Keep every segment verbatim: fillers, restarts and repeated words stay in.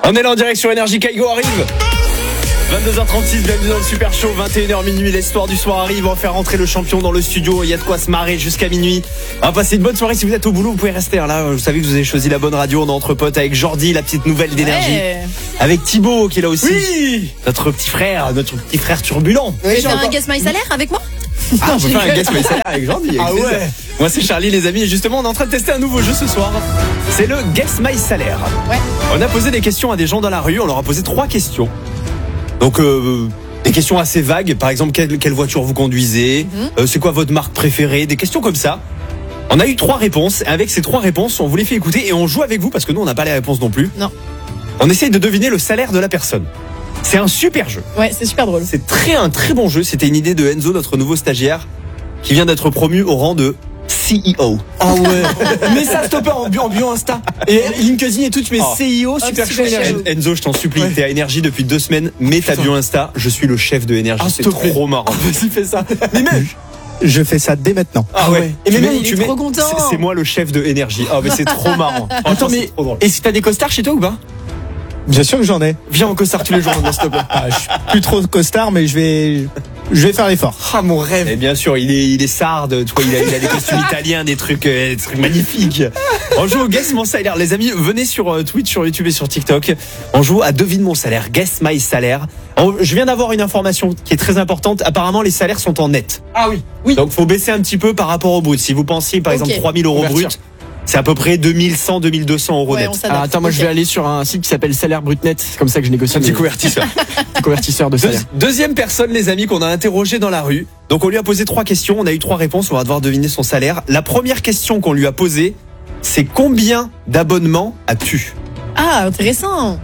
On est là en direct sur Énergie, Kaigo arrive. vingt-deux heures trente-six, bienvenue dans le Super Show, vingt et une heures minuit, l'histoire du soir arrive, on va faire rentrer le champion dans le studio, il y a de quoi se marrer jusqu'à minuit. On va passer une bonne soirée, si vous êtes au boulot, vous pouvez rester là, vous savez que vous avez choisi la bonne radio, on est entre potes avec Jordi, la petite nouvelle d'Énergie, ouais. Avec Thibaut qui est là aussi, oui. Notre petit frère, notre petit frère turbulent. Tu veux faire un Guess My Salaire avec moi? Ah, on peut faire un Guess My Salaire avec Jordi. Ah ouais. Moi c'est Charlie les amis et justement on est en train de tester un nouveau jeu ce soir. C'est le Guess My Salaire. Ouais. On a posé des questions à des gens dans la rue, on leur a posé trois questions. Donc euh, des questions assez vagues, par exemple quelle, quelle voiture vous conduisez, mm-hmm. euh, c'est quoi votre marque préférée, des questions comme ça. On a eu trois réponses et avec ces trois réponses on vous les fait écouter et on joue avec vous parce que nous on n'a pas les réponses non plus. Non. On essaye de deviner le salaire de la personne. C'est un super jeu. Ouais, c'est super drôle. C'est très un très bon jeu. C'était une idée de Enzo, notre nouveau stagiaire, qui vient d'être promu au rang de C E O. Ah ouais. Mets ça stopper en bio, en bio Insta. Et LinkedIn et tout, tu mets oh. C E O, super oh, chouette. Enzo, je t'en supplie, ouais. T'es à Énergie depuis deux semaines. Mets ta bio Insta. Je suis le chef de Énergie. Ah, c'est trop fait. Marrant. Ah, vas-y, fais ça. Mais même. Je fais ça dès maintenant. Ah ouais. Et mais même, tu mets. C'est, c'est moi le chef de Énergie. Ah mais c'est trop marrant. Attends, mais et si t'as des costards chez toi ou pas? Bien sûr que j'en ai. Viens en costard tous les jours, s'il te plaît. Ah, je suis plus trop costard, mais je vais, je vais faire l'effort. Ah, mon rêve. Et bien sûr, il est, il est sarde. Toi, il a, il a des costumes italiens, des trucs, euh, des trucs magnifiques. On joue au Guess Mon Salaire. Les amis, venez sur euh, Twitch, sur YouTube et sur TikTok. On joue à Devine Mon Salaire. Guess My Salaire. On, je viens d'avoir une information qui est très importante. Apparemment, les salaires sont en net. Ah oui. Oui. Donc, faut baisser un petit peu par rapport au brut. Si vous pensiez, par okay. exemple, trois mille euros brut. C'est à peu près deux mille cent, deux mille deux cents euros net. Ouais, alors attends, moi okay. je vais aller sur un site qui s'appelle Salaire Brut Net. C'est comme ça que je négocie. Un petit convertisseur. Un convertisseur de salaire. Deux, deuxième personne, les amis, qu'on a interrogé dans la rue. Donc on lui a posé trois questions. On a eu trois réponses. On va devoir deviner son salaire. La première question qu'on lui a posée, c'est combien d'abonnements as-tu? Ah, intéressant.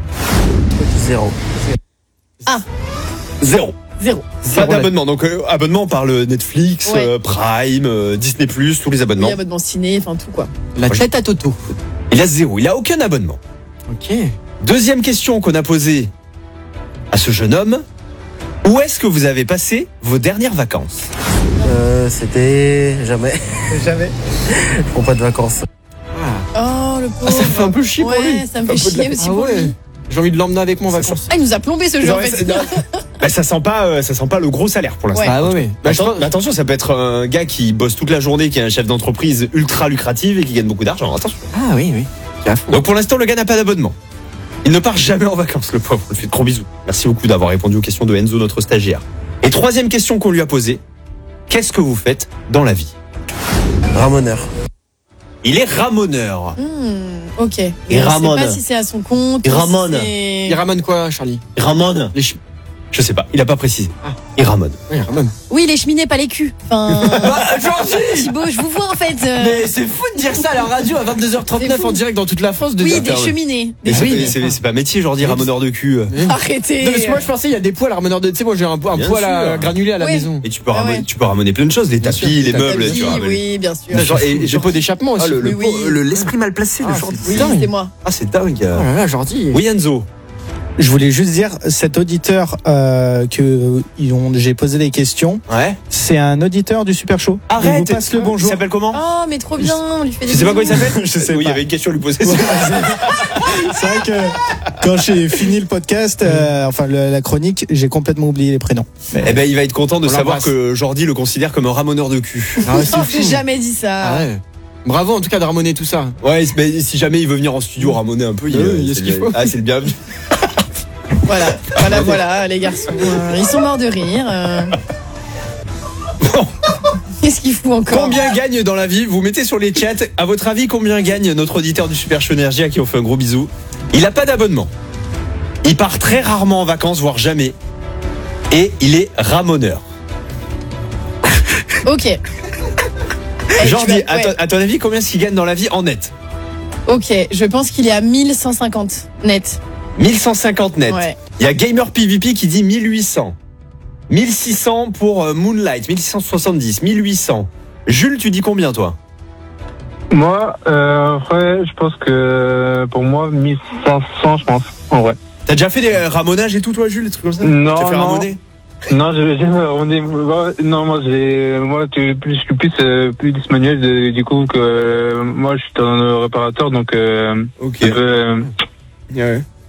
Zéro. Ah. Zéro. Zéro. Pas d'abonnement. Donc euh, abonnement, on parle Netflix, ouais. euh, Prime, euh, Disney plus, tous les abonnements. Oui, abonnement ciné, enfin tout quoi. La tête à Toto. Il a zéro. Il a aucun abonnement. Ok. Deuxième question qu'on a posée à ce jeune homme. Où est-ce que vous avez passé vos dernières vacances? Euh, c'était jamais. Jamais. Je prends pas de vacances. Ah. Oh le pauvre. Ah, ça fait un peu chier ouais, pour lui. Ça me fait chier aussi ah, pour ouais. lui. J'ai envie de l'emmener avec moi en vacances. Ah, il nous a plombé ce jeu en fait. Bah, ça sent pas, euh, ça sent pas le gros salaire pour l'instant. Ouais. Ah ouais. ouais. Bah, Attends, mais attention, ça peut être un gars qui bosse toute la journée, qui est un chef d'entreprise ultra lucratif et qui gagne beaucoup d'argent. Attention. Ah oui, oui. Donc pour l'instant, le gars n'a pas d'abonnement. Il ne part jamais en vacances, le pauvre. On lui fait de gros bisous. Merci beaucoup d'avoir répondu aux questions de Enzo, notre stagiaire. Et troisième question qu'on lui a posée. Qu'est-ce que vous faites dans la vie? Ramoneur. Il est ramoneur. Mmh, ok. Et je ramone. sais pas si c'est à son compte. Il ramone. Si il ramone quoi, Charlie? Il ramone. Les ch... Je sais pas, il a pas précisé. Ah. Il ramone. Oui, il ramone. Oui, les cheminées, pas les culs. Enfin. Bah, Jordi Thibaut, je vous vois en fait. Euh... Mais c'est fou de dire ça à la radio à vingt-deux heures trente-neuf en direct dans toute la France. De oui, dire, des cheminées. Des mais cheminées. c'est, c'est, c'est pas métier, Jordi, ramoneur de cul. Arrêtez. Non, mais moi je pensais il y a des poils à ramoneur de. Tu sais, moi j'ai un, un poil à granulé à la oui. maison. Et tu peux, ah ramonner, ouais. tu peux ramonner plein de choses, les tapis, sûr, les tapis, meubles. Tu ramènes. Oui, bien sûr. Genre, et j'ai pas d'échappement aussi. Ah, le, le, oui, oui. le, l'esprit mal placé ah, de Jordi. Oui, c'est moi. Ah, c'est dingue. Oh là là, Jordi. Oui, Enzo. Je voulais juste dire, cet auditeur euh, que ils ont, j'ai posé des questions, ouais. C'est un auditeur du Super Show. Arrête. Il vous passe le bonjour. Il s'appelle comment? Oh, mais trop bien. On lui fait des tu sais pas quoi il s'appelle? Je sais oui, pas. Il y avait une question à lui poser. Ouais, c'est... c'est vrai que quand j'ai fini le podcast, euh, enfin le, la chronique, j'ai complètement oublié les prénoms. Mais... Eh ben, il va être content de on savoir l'embrasse. que Jordi le considère comme un ramoneur de cul. Ah ouais, c'est oh, fou. j'ai jamais dit ça. Ah ouais. Bravo en tout cas de ramoner tout ça. Ouais, mais si jamais il veut venir en studio ramoner un peu, il, oui, euh, il y a ce qu'il faut. Ah, c'est le bienvenu. Voilà, voilà, voilà, les garçons. Euh, ils sont morts de rire. Euh... Bon. Qu'est-ce qu'il fout encore? Combien gagne dans la vie? Vous mettez sur les chats. À votre avis, combien gagne notre auditeur du Super Show Énergie à qui on fait un gros bisou? Il a pas d'abonnement. Il part très rarement en vacances, voire jamais. Et il est ramoneur. Ok. Jordi, ouais. à, ton, à ton avis, combien est-ce qu'il gagne dans la vie en net? Ok, je pense qu'il est à mille cent cinquante net. mille cent cinquante net. Ouais. Il y a Gamer P V P qui dit mille huit cents. mille six cents pour Moonlight, mille six cent soixante-dix, mille huit cents. Jules, tu dis combien toi? Moi, euh, après, je pense que pour moi, mille cinq cents, je pense, en vrai. T'as déjà fait des ramonages et tout, toi, Jules, des trucs comme ça? Non, Tu as fait non. ramoner? Non, j'ai jamais ramoné. Non, moi, j'ai, moi, tu, plus, je suis plus, euh, plus manuel, de, du coup, que, euh, moi, je suis un réparateur, donc, euh, ok. un peu, euh, ouais.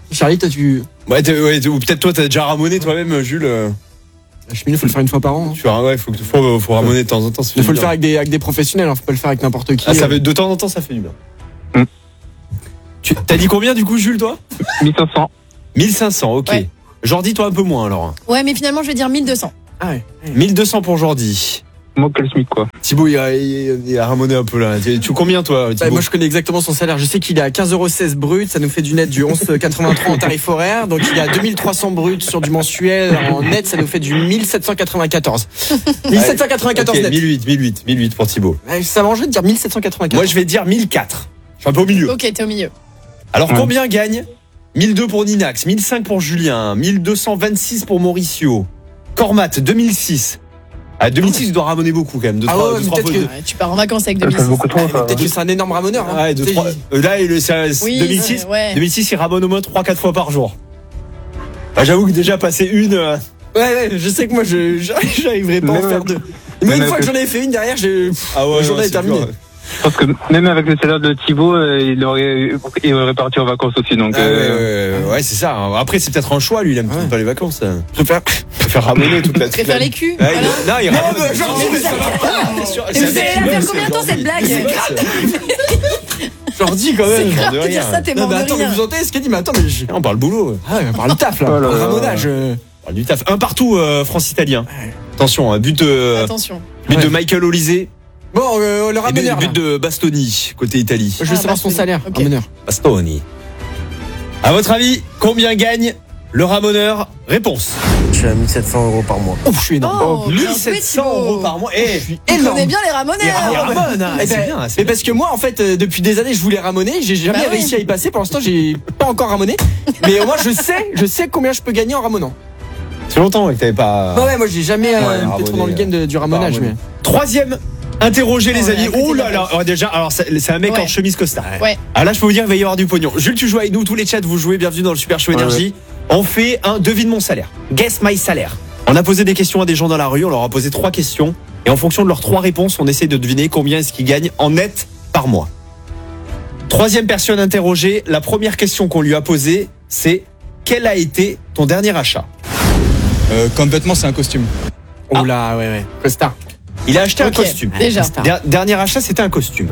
Charlie, toi, tu. Ouais, t'es- ouais, ou peut-être toi, t'as déjà ramoné toi-même, Jules. euh, La cheminée, faut le faire une fois par an. Tu vois, ouais, faut, faut, faut ramoner de temps en temps. ça fait Il faut du le faire bien. avec des, avec des professionnels, hein, faut pas le faire avec n'importe qui. Ah, ça fait, de temps en temps, ça fait du bien. Mm. Tu t'as dit combien du coup, Jules, toi mille cinq cents. mille cinq cents, ok. Ouais. Jordi, toi un peu moins alors. Ouais, mais finalement, je vais dire mille deux cents. Ah ouais. mille deux cents pour Jordi. Moi, quel SMIC, quoi. Thibaut, il a, il il a ramoné un peu là. Tu tu combien toi, Bah, Thibaut? moi je connais exactement son salaire. Je sais qu'il est à quinze euros seize brut, ça nous fait du net du onze quatre-vingt-trois en tarif horaire. Donc il est à deux mille trois cents brut sur du mensuel. En net, ça nous fait du mille sept cent quatre-vingt-quatorze. mille sept cent quatre-vingt-quatorze Ok, net. mille huit, mille huit, mille huit pour Thibaut. Ouais, ça m'arrangerait de dire mille sept cent quatre-vingt-quatorze. Moi, je vais dire mille quatre. Je suis un peu au milieu. Ok, t'es au milieu. Alors, Ouais. combien gagne mille deux pour Ninax, mille cinq pour Julien, mille deux cent vingt-six pour Mauricio, Cormat, deux mille six. À deux mille six, il doit ramoner beaucoup quand même. Deux, Ah trois, ouais, deux, mais trois peut-être fois que- deux. Ouais, tu pars en vacances avec Ça fait deux mille six. beaucoup trop, ça. Peut-être que c'est un énorme ramoneur. Hein. Ouais, deux, Tu sais, trois. il- Euh, Là, il- c'est Oui, deux mille six. ouais. deux mille six, il ramone au moins trois quatre fois par jour. Bah, j'avoue que déjà passer une. euh, Ouais, ouais, je sais que moi je j'arrive- j'arriverai pas à en Même faire avec- deux. Mais même une fois que avec- j'en avais fait une derrière, j'ai. Ah ouais, La journée ouais, est terminée. dur. Je pense que même avec le salaire de Thibaut, euh, il aurait, il aurait parti en vacances aussi. Donc, Ah, ouais, euh, ouais, ouais, ouais, c'est ça. Après, c'est peut-être un choix, lui, il aime Ouais. pas les vacances. hein. Je préfère. Il préfère ramoner toute la Je préfère les culs. Ouais, Voilà. il- Non, il ramone. mais genre, Non, mais ça va pas, bien sûr. Et C'est vous un mec allez qui la faire bosse, combien de temps, Jordi. cette blague? Jordi quand même. C'est grave de de rien. dire ça, t'es Non, mort mais de attends, mais rire. vous entendez ce qu'il dit? Mais attends, mais je. On parle boulot. Ah, on parle du taf là. Oh là là. Ramonage. euh. On parle du taf. Un partout, euh, France-Italien. Attention, un but, euh, Attention. but Ouais. de Michael Olise Bon, euh, le et but, ramoneur. but là. de Bastoni, côté Italie. Je veux Ah, savoir son Bastoni. salaire. Ok. Ramoneur. Bastoni. À votre avis, combien gagne le ramoneur? Réponse. Je suis à mille sept cents euros par mois. Ouf, je suis énorme. Oh, bien mille joué, sept cents Thibaut. euros par mois. Eh, Il énorme. connaît bien les il ramoneurs. ramone, hein. Eh C'est ben, bien, c'est mais bien. parce que moi, en fait, euh, depuis des années, je voulais ramoner. J'ai jamais Bah oui. réussi à y passer. Pour l'instant, j'ai pas encore ramoné. Mais moi, je sais, je sais combien je peux gagner en ramonant. C'est longtemps que t'avais pas. Bah ouais, moi, j'ai jamais euh, Ouais, été trop ramoné, dans le game de- du ramonage. ramoné. Mais... Troisième, interrogé les Oh, amis. la petite Oh là là, réponse. oh, déjà, alors c'est c'est un mec Ouais. en chemise costard. Ouais. Ah là, je peux vous dire, il va y avoir du pognon. Jules, tu joues avec nous, tous les chats, vous jouez, bienvenue dans le Super Show Ouais, Énergie. On fait un devine mon salaire. Guess my salaire. On a posé des questions à des gens dans la rue, on leur a posé trois questions. Et en fonction de leurs trois réponses, on essaie de deviner combien est-ce qu'ils gagnent en net par mois. Troisième personne interrogée, la première question qu'on lui a posée, c'est quel a été ton dernier achat? Euh, comme vêtement, c'est un costume. Oh là, ouais, ouais. Costard. Il a acheté Ok, un costume. Déjà. Der- dernier achat, c'était un costume.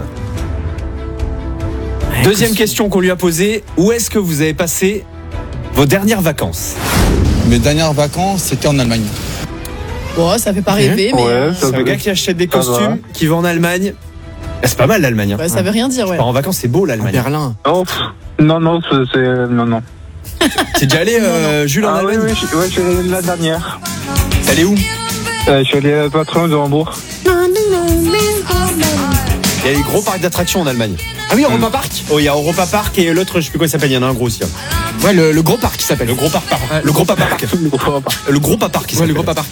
Deuxième question qu'on lui a posée, où est-ce que vous avez passé vos dernières vacances? Mes dernières vacances, c'était en Allemagne. Bon, ça fait pas rêver, mais Ouais, euh, ça C'est un gars qui achète des Ça va. costumes, qui va en Allemagne. Ah, c'est pas mal l'Allemagne. Hein. ouais, ça veut rien dire, ouais. Part en vacances, c'est beau À l'Allemagne. Berlin. Oh, pff, non, non, c'est, c'est- non, non. T'es déjà allé, euh, Jules, en Ah oui, Allemagne? oui, je, ouais, je suis allé la dernière. T'es allé où? Euh, je suis allé euh, pas très loin de Hambourg. Il y a les gros parcs d'attractions en Allemagne. Ah oui, Europa Park. Oh, il y a Europa Park et l'autre, je sais plus quoi il s'appelle, il y en a un gros aussi. hein. Ouais, le, le gros parc qui s'appelle. Le gros parc, pardon. Le gros parc. Le gros parc. Ouais, le gros parc.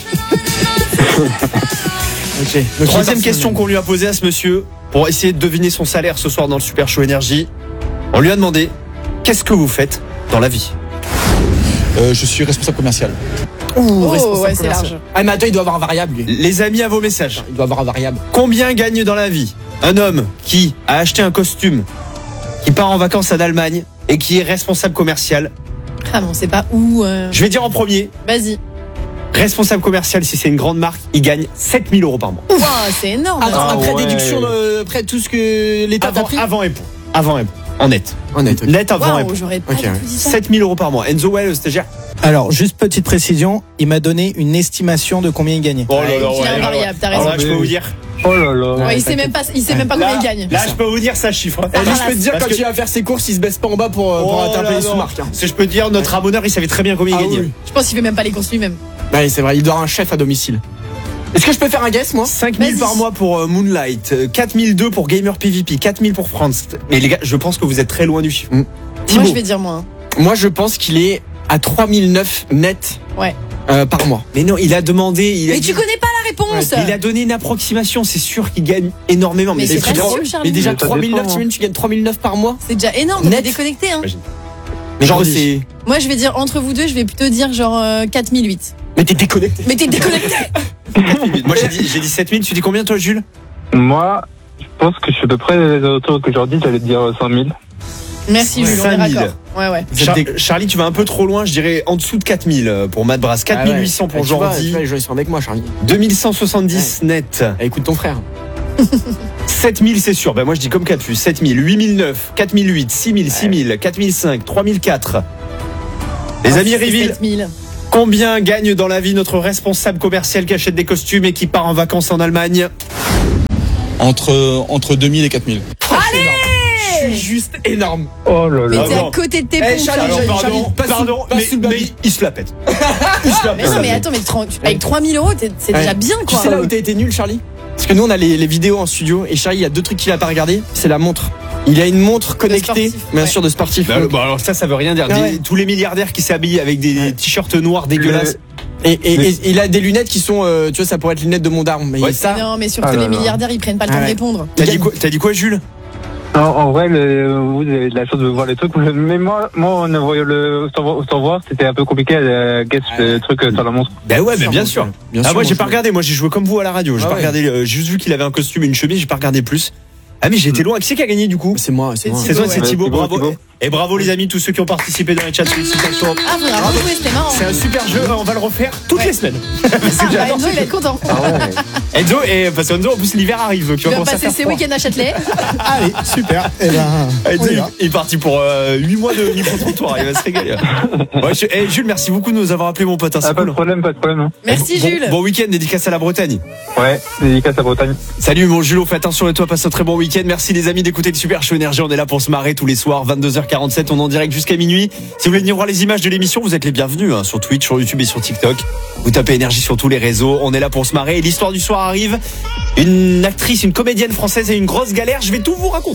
Ok. Donc, Troisième il est question parti. qu'on lui a posée à ce monsieur pour essayer de deviner son salaire ce soir dans le Super Show Énergie. On lui a demandé qu'est-ce que vous faites dans la vie? Euh, je suis responsable commercial. Ouh, Oh, responsable ouais, c'est commercial. large. Ah, mais attends, il doit avoir un variable, lui. Les amis, à vos messages. Il doit avoir un variable. Combien gagne dans la vie un homme qui a acheté un costume, qui part en vacances en Allemagne et qui est responsable commercial? Ah, mais on sait pas où. euh, Je vais dire en premier, Vas-y. responsable commercial, si c'est une grande marque, il gagne sept mille euros par mois. Ouah, c'est énorme. Attends, Ah après ouais. déduction de après tout ce que l'État t'a Avant, pris. avant impôt. Avant impôt. En net. Honnête. Net avant impôt. Waouh, j'aurais pas Ok, du tout ouais. dit ça. sept mille euros par mois. Enzo, ouais, le stagiaire. Alors, juste petite précision, il m'a donné une estimation de combien il gagnait. Oh Ouais, il a un variable, t'as Alors raison. là, je peux vous dire. Oh là là. Ouais, il sait même pas, il sait même pas Là, combien il gagne. là, je peux vous dire ça chiffre. Ah, Et lui, je peux te dire, Parce quand que- il va faire ses courses, il se baisse pas en bas pour, euh, pour Oh atteindre là les non. sous-marques. Hein. Si je peux te dire, notre ramoneur, il savait très bien combien il Ah gagnait. oui. Je pense qu'il fait même pas les courses lui-même. Ouais, c'est vrai, il doit avoir un chef à domicile. Est-ce que je peux faire un guess, moi? cinq mille Vas-y. par mois pour euh, Moonlight, euh, quatre mille deux pour Gamer P V P, quatre mille pour France. Mais les gars, je pense que vous êtes très loin du chiffre. Mm. Thibaut. Moi, je vais dire moins. Moi, je pense qu'il est à trois mille neuf net Ouais. euh, par mois. Mais non, il a demandé. Il a, Mais tu connais pas la réponse. il a donné une approximation. C'est sûr qu'il gagne énormément. Mais c'est pas frérot, sûr, Charlie. Mais déjà, Mais ça trois mille neuf, dépend, t'imagines, tu gagnes trois mille neuf par mois? C'est déjà énorme, Net. t'es déconnecté. Hein. Mais genre, Jordi. c'est. Moi, je vais dire entre vous deux, je vais plutôt dire genre euh, quatre mille huit. Mais t'es déconnecté. Mais t'es déconnecté. Moi, j'ai dit, j'ai dit sept mille. Tu dis combien, toi, Jules? Moi, je pense que je suis à peu près les auteurs que Jordi, j'allais te dire cinq mille. Merci, Jules, on est cinq mille. raccord. Ouais, ouais. Char- Charlie, tu vas un peu trop loin, je dirais en dessous de quatre mille pour Matt Brass, quatre mille huit cents pour Ah, tu vois, Jordi, tu vois, les gens ils sont avec moi, Charlie. deux mille cent soixante-dix net. Eh, écoute ton frère. sept mille c'est sûr, ben moi je dis comme Capu, sept mille, huit mille neuf, quatre mille huit, six mille, six mille, quatre mille cinq, trois mille quatre. Les amis Riville, sept mille. combien gagne dans la vie notre responsable commercial qui achète des costumes et qui part en vacances en Allemagne? Entre, entre deux mille et quatre mille. Je suis juste énorme. Oh là Mais là. t'es non. à côté de tes Eh, pompes. Charlie, Alors, Charlie, pardon, Charlie, passe pardon, sous- passe mais, sous le mais baby. il se la pète. Il se la Mais pète. non, mais attends, mais tr- avec trois mille euros, t'es- c'est déjà Ouais. bien, Tu quoi. sais là où t'as été nul, Charlie? Parce que nous on a les, les vidéos en studio et Charlie il y a deux trucs qu'il a pas regardé, c'est la montre. Il a une montre connectée, sportif, bien ouais. sûr de sportif. Bah, bon, alors ça, ça veut rien dire. Ah Des- ouais. Tous les milliardaires qui s'habillent avec des Ouais. t-shirts noirs dégueulasses. Et, et, et il a des lunettes qui sont, euh, tu vois, ça pourrait être les lunettes de mon daron. Mais Ouais. ça, Non, mais surtout Ah là les là. milliardaires, ils prennent pas le Ah temps de ouais. répondre. T'as dit quoi, t'as dit quoi, Jules? Non, en vrai, le, vous avez de la chance de voir les trucs. Mais moi, moi, on a voyé le sans voir, c'était un peu compliqué à guess le truc sur la montre. Ben ouais, mais Sûr, bien mon sûr. Dieu. Bien Ah sûr, moi mon j'ai pas Dieu. regardé, moi j'ai joué comme vous à la radio. J'ai Ah pas ouais. regardé, euh, j'ai juste vu qu'il avait un costume et une chemise, j'ai pas regardé plus. Ah mais j'ai été loin. Qui c'est qui a gagné du coup? c'est moi, c'est moi. C'est toi, c'est ouais. Thibaut, Thibaut, bravo. Thibaut. Et bravo les amis, tous ceux qui ont participé dans les chats. Félicitations. Ah, faudra rejouer, c'était marrant. C'est un super jeu, on va le refaire toutes Ouais. les semaines. Ah, bah, j'adore Enzo, ce il va être content. Enzo, et parce qu'Enzo en plus l'hiver arrive, donc tu Il vas va commencer à passer faire ses froid. week-ends à Châtelet. Allez, super. Et ben, Enzo, on y il, va. il est parti pour euh, huit mois de micro-trottoir, il va se régaler. Ouais, je- eh, Jules, merci beaucoup de nous avoir appelé mon pote. hein, Ah, c'est pas de cool. problème, pas de problème. Hein. Merci, Bon- Jules. Bon week-end, dédicace à la Bretagne. Ouais, dédicace à Bretagne. Salut mon Jules, fais attention et toi passe un très bon week-end. Merci les amis d'écouter le Super Show Énergie. On est là pour se marrer tous les soirs, vingt-deux heures quarante-sept. On est en direct jusqu'à minuit. Si vous voulez venir voir les images de l'émission, vous êtes les bienvenus hein, sur Twitch, sur YouTube et sur TikTok. Vous tapez Énergie sur tous les réseaux. On est là pour se marrer. Et l'histoire du soir arrive. Une actrice, une comédienne française a une grosse galère. Je vais tout vous raconter.